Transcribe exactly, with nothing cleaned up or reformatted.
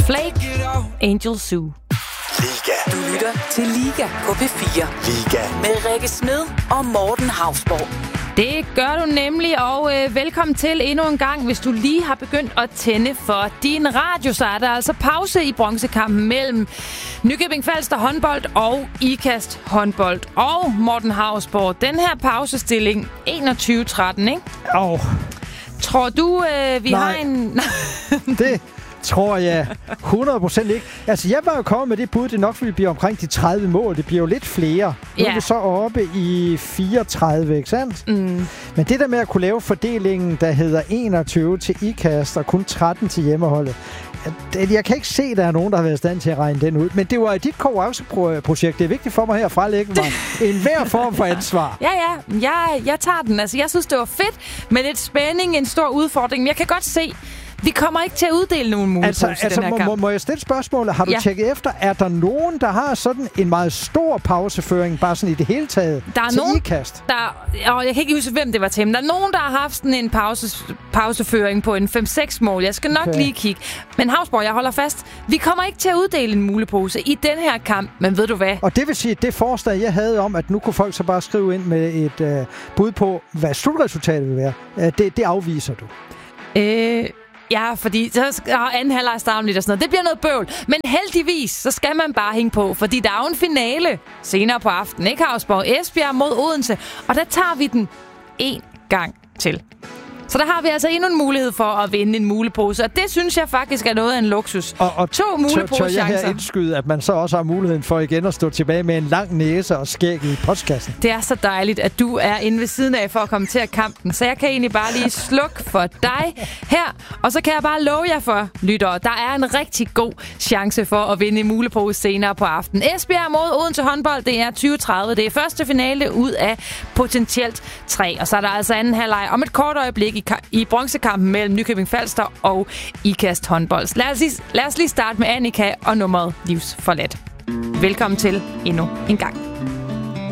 Flake, Angel Zoo. Liga. Du lytter til Liga på P fire. Liga. Med Rikke Smed og Morten Hausborg. Det gør du nemlig, og øh, velkommen til endnu en gang. Hvis du lige har begyndt at tænde for din radio, så er der altså pause i bronzekampen mellem Nykøbing Falster håndbold og Ikast håndbold. Og Morten Hausborg, den her pausestilling enogtyve tretten, ikke? Åh. Oh. Tror du, øh, vi Nej. har en... Det tror jeg hundrede procent ikke. Altså, jeg var jo kommet med det bud, det nok ville blive omkring de tredive mål. Det bliver jo lidt flere. Nu Ja. er vi så oppe i fireogtredive, ikke sandt? Mm. Men det der med at kunne lave fordelingen, der hedder enogtyve til Ikast og kun tretten til hjemmeholdet, det, jeg kan ikke se, at der er nogen, der har været i stand til at regne den ud. Men det var dit konkurrenceprojekt. Det er vigtigt for mig her at frelægge mig en hver form for ansvar. Ja, ja. Jeg, jeg tager den. Altså, jeg synes, det var fedt med lidt spænding, en stor udfordring. Men jeg kan godt se, vi kommer ikke til at uddele nogen mulighed Altså, i altså den her må, kamp. må, må jeg stille spørgsmålet? Har du Ja. tjekket efter, er der nogen, der har sådan en meget stor pauseføring, bare sådan i det hele taget, Der er til nogen, Ikast? der, og jeg kan ikke huske, hvem det var til, men der er nogen, der har haft sådan en pause, pauseføring på en fem seks mål. Jeg skal nok Okay. lige kigge. Men Hausborg, jeg holder fast. Vi kommer ikke til at uddele en mulepose i den her kamp, men ved du hvad? Og det vil sige, at det forslag, jeg havde om, at nu kunne folk så bare skrive ind med et øh, bud på, hvad slutresultatet vil være, øh, det, det afviser du. Øh... Ja, fordi så skal anden halvleg starte lidt og sådan noget. Det bliver noget bøvl. Men heldigvis, så skal man bare hænge på, fordi der er jo en finale senere på aftenen, ikke Hausborg? Esbjerg mod Odense. Og der tager vi den en gang til. Så der har vi altså endnu en mulighed for at vinde en mulepose. Og det synes jeg faktisk er noget af en luksus. Og, og To tør, tør jeg muleposechancer. her indskyde, at man så også har muligheden for igen at stå tilbage med en lang næse og skæg i postkassen? Det er så dejligt, at du er inde ved siden af for at komme til at kampen. Så jeg kan egentlig bare lige slukke for dig her. Og så kan jeg bare love jer for, lyttere, der er en rigtig god chance for at vinde en mulepose senere på aftenen. Esbjerg mod Odense håndbold, det er tyve tredive. Det er første finale ud af potentielt tre. Og så er der altså anden halvleg om et kort øjeblik i, i bronzekampen mellem Nykøbing Falster og Ikast håndbold. Lad os lige, lad os lige starte med Annika og nummeret Livsforladt. Velkommen til endnu en gang.